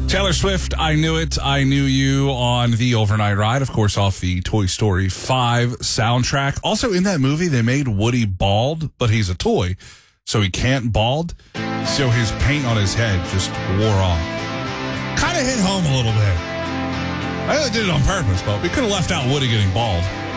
Taylor Swift, I Knew It, I Knew You on the Overnight Ride, of course, off the Toy Story 5 soundtrack. Also, in that movie, they made Woody bald, but he's a toy, so he can't bald. So his paint on his head just wore off. Kind of hit home a little bit. I know they did it on purpose, but we could have left out Woody getting bald.